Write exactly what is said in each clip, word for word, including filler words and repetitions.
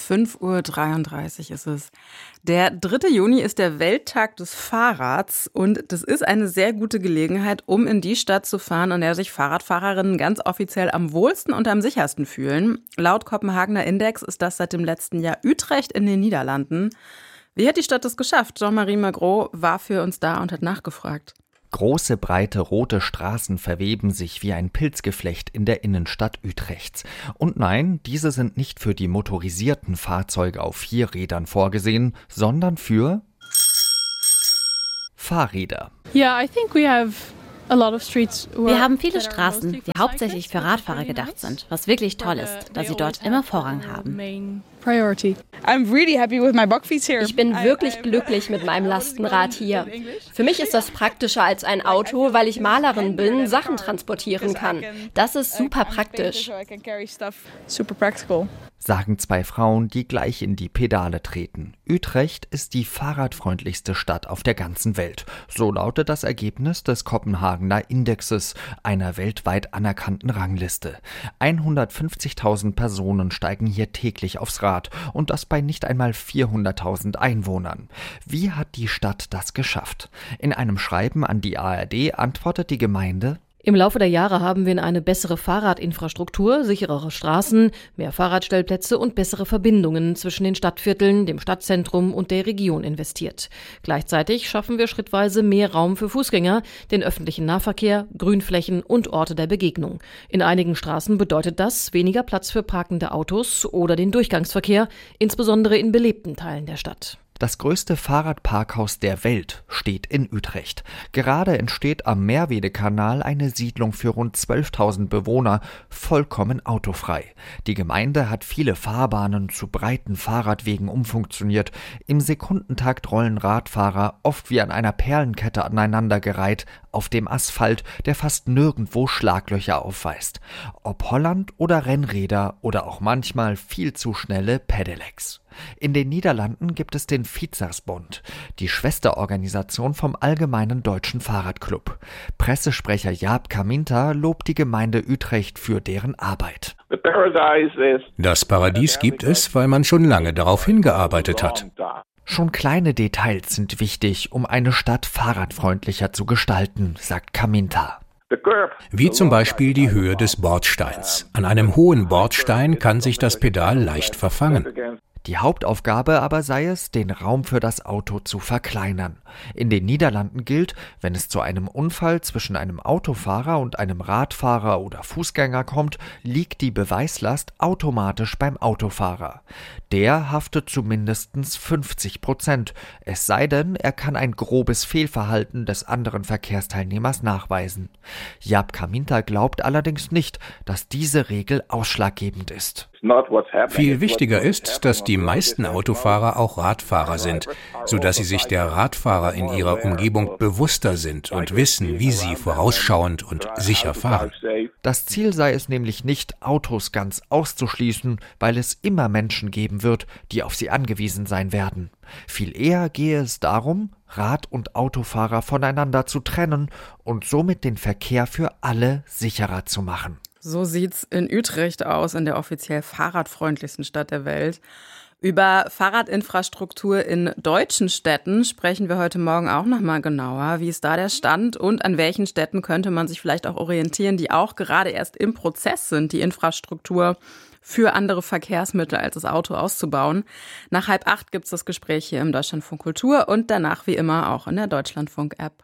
fünf Uhr dreiunddreißig ist es. Der dritte Juni ist der Welttag des Fahrrads und das ist eine sehr gute Gelegenheit, um in die Stadt zu fahren, in der sich Fahrradfahrerinnen ganz offiziell am wohlsten und am sichersten fühlen. Laut Kopenhagener Index ist das seit dem letzten Jahr Utrecht in den Niederlanden. Wie hat die Stadt es geschafft? Jean-Marie Magro war für uns da und hat nachgefragt. Große, breite, rote Straßen verweben sich wie ein Pilzgeflecht in der Innenstadt Utrechts. Und nein, diese sind nicht für die motorisierten Fahrzeuge auf vier Rädern vorgesehen, sondern für Fahrräder. Yeah, I think we have a lot of streets. Wir haben viele Straßen, die hauptsächlich für Radfahrer gedacht sind, was wirklich toll ist, da sie dort immer Vorrang haben. Ich bin wirklich glücklich mit meinem Lastenrad hier. Für mich ist das praktischer als ein Auto, weil ich Malerin bin, Sachen transportieren kann. Das ist super praktisch. Super practical. Sagen zwei Frauen, die gleich in die Pedale treten. Utrecht ist die fahrradfreundlichste Stadt auf der ganzen Welt. So lautet das Ergebnis des Kopenhagener Indexes, einer weltweit anerkannten Rangliste. hundertfünfzigtausend Personen steigen hier täglich aufs Rad und das bei nicht einmal vierhunderttausend Einwohnern. Wie hat die Stadt das geschafft? In einem Schreiben an die A R D antwortet die Gemeinde: Im Laufe der Jahre haben wir in eine bessere Fahrradinfrastruktur, sicherere Straßen, mehr Fahrradstellplätze und bessere Verbindungen zwischen den Stadtvierteln, dem Stadtzentrum und der Region investiert. Gleichzeitig schaffen wir schrittweise mehr Raum für Fußgänger, den öffentlichen Nahverkehr, Grünflächen und Orte der Begegnung. In einigen Straßen bedeutet das weniger Platz für parkende Autos oder den Durchgangsverkehr, insbesondere in belebten Teilen der Stadt. Das größte Fahrradparkhaus der Welt steht in Utrecht. Gerade entsteht am Merwede-Kanal eine Siedlung für rund zwölftausend Bewohner, vollkommen autofrei. Die Gemeinde hat viele Fahrbahnen zu breiten Fahrradwegen umfunktioniert. Im Sekundentakt rollen Radfahrer oft wie an einer Perlenkette aneinandergereiht auf dem Asphalt, der fast nirgendwo Schlaglöcher aufweist. Ob Holland oder Rennräder oder auch manchmal viel zu schnelle Pedelecs. In den Niederlanden gibt es den Fietsersbond, die Schwesterorganisation vom Allgemeinen Deutschen Fahrradclub. Pressesprecher Jaap Kaminta lobt die Gemeinde Utrecht für deren Arbeit. Das Paradies gibt es, weil man schon lange darauf hingearbeitet hat. Schon kleine Details sind wichtig, um eine Stadt fahrradfreundlicher zu gestalten, sagt Kaminta. Wie zum Beispiel die Höhe des Bordsteins. An einem hohen Bordstein kann sich das Pedal leicht verfangen. Die Hauptaufgabe aber sei es, den Raum für das Auto zu verkleinern. In den Niederlanden gilt, wenn es zu einem Unfall zwischen einem Autofahrer und einem Radfahrer oder Fußgänger kommt, liegt die Beweislast automatisch beim Autofahrer. Der haftet zu mindestens fünfzig Prozent, es sei denn, er kann ein grobes Fehlverhalten des anderen Verkehrsteilnehmers nachweisen. Jaap Kaminta glaubt allerdings nicht, dass diese Regel ausschlaggebend ist. Viel wichtiger ist, dass die meisten Autofahrer auch Radfahrer sind, sodass sie sich der Radfahrer in ihrer Umgebung bewusster sind und wissen, wie sie vorausschauend und sicher fahren. Das Ziel sei es nämlich nicht, Autos ganz auszuschließen, weil es immer Menschen geben wird, die auf sie angewiesen sein werden. Viel eher gehe es darum, Rad- und Autofahrer voneinander zu trennen und somit den Verkehr für alle sicherer zu machen. So sieht's in Utrecht aus, in der offiziell fahrradfreundlichsten Stadt der Welt. Über Fahrradinfrastruktur in deutschen Städten sprechen wir heute Morgen auch nochmal genauer. Wie ist da der Stand und an welchen Städten könnte man sich vielleicht auch orientieren, die auch gerade erst im Prozess sind, die Infrastruktur für andere Verkehrsmittel als das Auto auszubauen. Nach halb acht gibt's das Gespräch hier im Deutschlandfunk Kultur und danach wie immer auch in der Deutschlandfunk-App.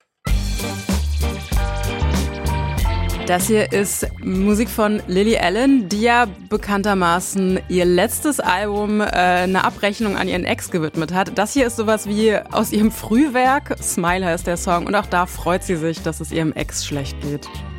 Das hier ist Musik von Lily Allen, die ja bekanntermaßen ihr letztes Album äh, eine Abrechnung an ihren Ex gewidmet hat. Das hier ist sowas wie aus ihrem Frühwerk. Smile heißt der Song und auch da freut sie sich, dass es ihrem Ex schlecht geht.